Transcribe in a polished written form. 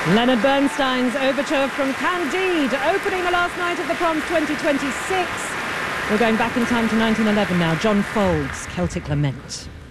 Leonard Bernstein's overture from Candide, opening the last night of the Proms 2026. We're going back in time to 1911 now. John Fold's Celtic Lament.